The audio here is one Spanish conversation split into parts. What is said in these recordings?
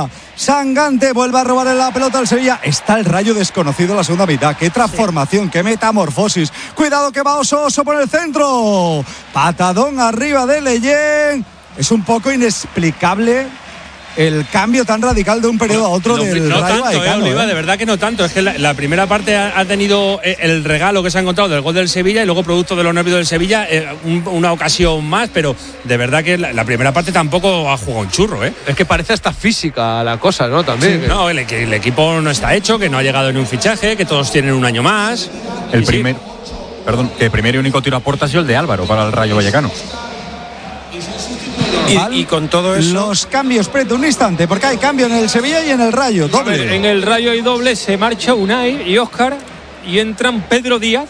Sevilla. Sangante vuelve a robar la pelota al Sevilla. Está el Rayo desconocido en la segunda mitad. Qué transformación, qué metamorfosis. Cuidado que va Oso por el centro. Patadón arriba de Leyen. Es un poco inexplicable el cambio tan radical de un periodo a otro del Rayo Vallecano. Oliva, de verdad que no tanto. Es que la primera parte ha tenido el regalo que se ha encontrado del gol del Sevilla y luego, producto de los nervios del Sevilla, una ocasión más, pero de verdad que la primera parte tampoco ha jugado un churro, ¿eh? Es que parece hasta física la cosa, ¿no? También. Sí, no, el equipo no está hecho, que no ha llegado ni un fichaje, que todos tienen un año más. El primer y único tiro a puerta ha sido el de Álvaro para el Rayo Vallecano. Y con todo eso, los cambios, Preto, un instante, porque hay cambio en el Sevilla y en el Rayo, doble. Ver, en el Rayo hay doble, se marcha Unai y Óscar y entran Pedro Díaz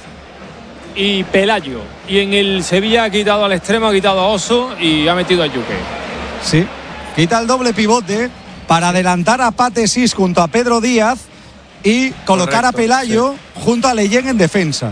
y Pelayo. Y en el Sevilla ha quitado al extremo, ha quitado a Oso y ha metido a Yuque. Sí, quita el doble pivote para adelantar a Pate Sis junto a Pedro Díaz y colocar a Pelayo junto a Leyen en defensa.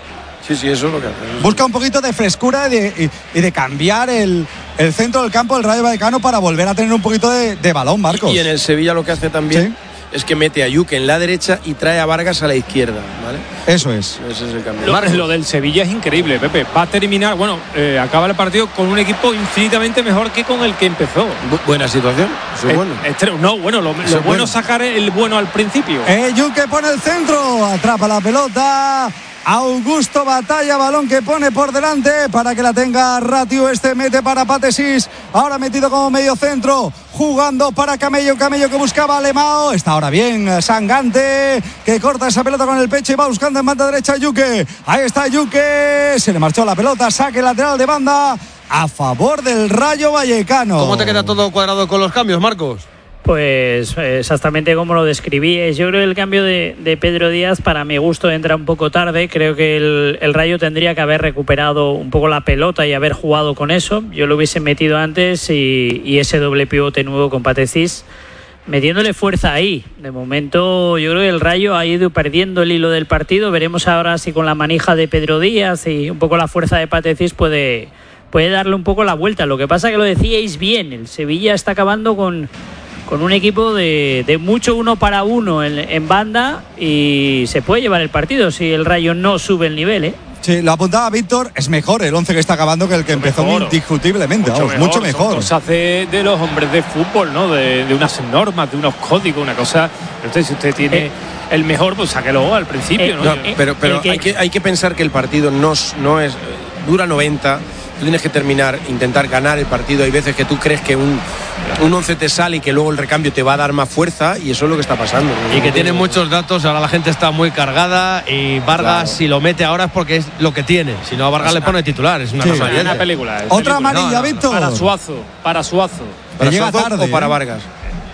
Sí, eso es lo que hace. Busca un poquito de frescura y de cambiar el centro del campo del Rayo Vallecano para volver a tener un poquito de balón, Marcos. Y en el Sevilla lo que hace también es que mete a Yuque en la derecha y trae a Vargas a la izquierda, ¿vale? Eso es. Ese es el cambio. Lo del Sevilla es increíble, Pepe. Va a terminar, acaba el partido con un equipo infinitamente mejor que con el que empezó. Buena situación, eso es bueno. Lo bueno es sacar el bueno al principio. Yuque pone el centro, atrapa la pelota. Augusto Batalla, balón que pone por delante para que la tenga Ratiu. Mete para Pate Sis, ahora metido como medio centro, jugando para Camello que buscaba a Lemao. Está ahora bien Sangante, que corta esa pelota con el pecho y va buscando en banda derecha a Yuque. Ahí está Yuque, se le marchó la pelota, saque lateral de banda a favor del Rayo Vallecano. ¿Cómo te queda todo cuadrado con los cambios, Marcos? Pues exactamente como lo describí. Yo creo que el cambio de Pedro Díaz, para mi gusto, entra un poco tarde. Creo que el Rayo tendría que haber recuperado un poco la pelota y haber jugado con eso. Yo lo hubiese metido antes y ese doble pivote nuevo con Pate Sis, metiéndole fuerza ahí. De momento yo creo que el Rayo ha ido perdiendo el hilo del partido. Veremos ahora si con la manija de Pedro Díaz y un poco la fuerza de Pate Sis puede darle un poco la vuelta. Lo que pasa que lo decíais bien, el Sevilla está acabando con un equipo de mucho uno para uno en banda y se puede llevar el partido si el Rayo no sube el nivel, ¿eh? Sí, lo apuntaba Víctor, es mejor el 11 que está acabando que el que empezó indiscutiblemente, mucho mejor. Cosa hace de los hombres de fútbol, ¿no? De unas normas, de unos códigos, una cosa. Entonces, si usted tiene el mejor, pues sáquelo al principio, ¿no? Pero hay que pensar que el partido no es dura 90. Tú tienes que intentar ganar el partido. Hay veces que tú crees que un 11 te sale y que luego el recambio te va a dar más fuerza, y eso es lo que está pasando. Y que tiene muchos datos, ahora la gente está muy cargada y Vargas, si lo mete ahora es porque es lo que tiene. Si no, a Vargas le pone titular, es una cosa. Una película. Otra amarilla, Víctor. Para Suazo. ¿Para llega tarde, o para Vargas?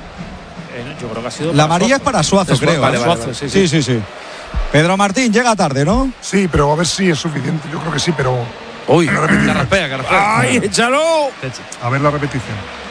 Yo creo que ha sido la amarilla es para Suazo, creo. Vale. Sí. Pedro Martín llega tarde, ¿no? Sí, pero a ver si es suficiente. Yo creo que sí, pero... Uy, carraspea. ¡Ay, échalo! A ver la repetición.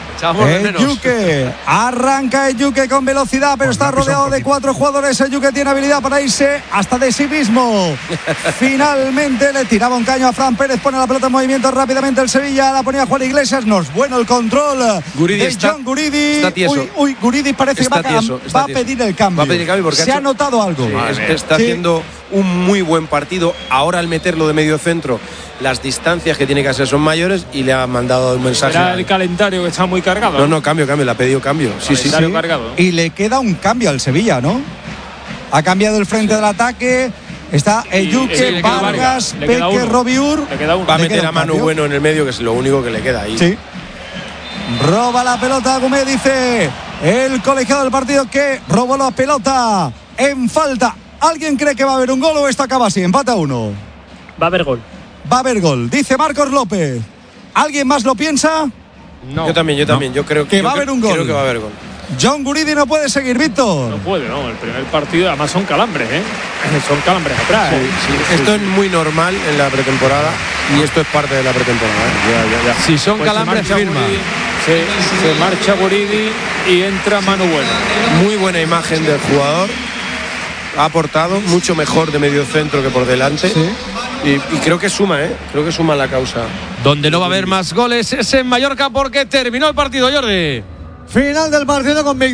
Yuque, arranca Yuque con velocidad, pero está rodeado de 4 jugadores. Yuque tiene habilidad para irse hasta de sí mismo. Finalmente le tiraba un caño a Fran Pérez, pone la pelota en movimiento rápidamente el Sevilla, la ponía Juan Iglesias. No es bueno el control de John Guridi. Guridi parece que va a pedir el cambio. Porque se ha notado algo. Está haciendo un muy buen partido. Ahora, al meterlo de medio centro, las distancias que tiene que hacer son mayores y le ha mandado un mensaje. Era el calendario que está muy cargado. No, cambio, le ha pedido cambio. Sí. Cargado. Y le queda un cambio al Sevilla, ¿no? Ha cambiado el frente del ataque. Está Yuque, Vargas, Peque, Robiur. Va a meter a Manu Bueno en el medio, que es lo único que le queda ahí. Sí. Roba la pelota Gumé, dice el colegiado del partido que robó la pelota en falta. ¿Alguien cree que va a haber un gol o esto acaba así? Empata 1. Va a haber gol. Va a haber gol, dice Marcos López. ¿Alguien más lo piensa? No. Yo también. Yo creo que va a haber un gol. Creo que va a haber gol. John Guridi no puede seguir, Víctor. No puede, no. El primer partido, además son calambres, ¿eh? Son calambres atrás. Sí. Esto es muy normal en la pretemporada y esto es parte de la pretemporada. Ya. Si son calambres, firma. Se marcha Guridi y entra Manu Bueno. Muy buena imagen del jugador. Ha aportado mucho mejor de medio centro que por delante. Sí. Y creo que suma, creo que suma la causa. Donde no va a haber más goles es en Mallorca, porque terminó el partido, Jordi. Final del partido con